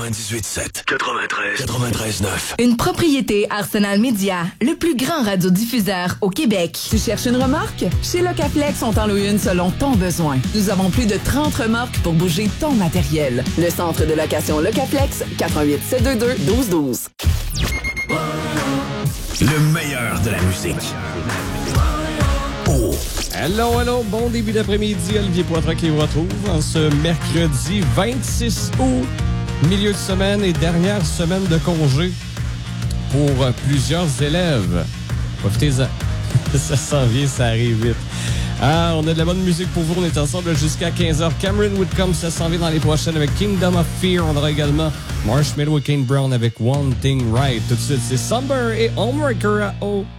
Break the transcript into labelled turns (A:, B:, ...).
A: 98.7. 93.9.
B: Une propriété Arsenal Media, le plus grand radiodiffuseur au Québec.
C: Tu cherches une remorque? Chez Locaflex, on t'en loue une selon ton besoin. Nous avons plus de 30 remorques pour bouger ton matériel. Le centre de location Locaflex, 88 722 1212.
A: Le meilleur de la musique. Oh.
D: Allô, bon début d'après-midi. Olivier Poitras qui vous retrouve en ce mercredi 26 août, milieu de semaine et dernière semaine de congé pour plusieurs élèves. Profitez-en. Ça s'en vient, ça arrive vite. On a de la bonne musique pour vous. On est ensemble jusqu'à 15h. Cameron Whitcomb, ça s'en vient dans les prochaines avec Kingdom of Fear. On aura également Marshmello et Kane Brown avec One Thing Right. Tout de suite, c'est Somber et Homewrecker à O.